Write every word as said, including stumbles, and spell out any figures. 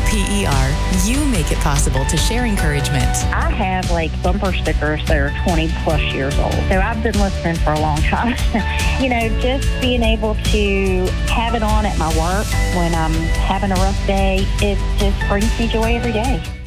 P E R, you make it possible to share encouragement. I have like bumper stickers that are twenty plus years old. So I've been listening for a long time. You know, just being able to have it on at my work when I'm having a rough day, it just brings me joy every day.